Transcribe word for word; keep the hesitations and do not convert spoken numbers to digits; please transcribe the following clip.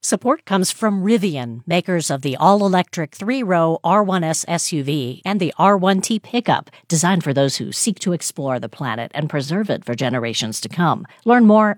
Support comes from Rivian, makers of the all-electric three-row R one S S U V and the R one T pickup, designed for those who seek to explore the planet and preserve it for generations to come. Learn more